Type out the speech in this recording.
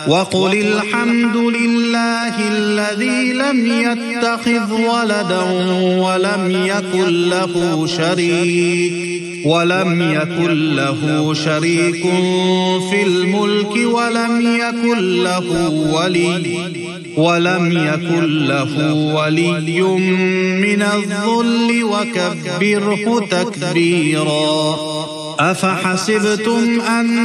وقل الحمد لله الذي لم يتخذ ولدا ولم يكن له شريك في الملك ولم يكن له ولي من الذل وكبره تكبيرا. أفحسبتم أن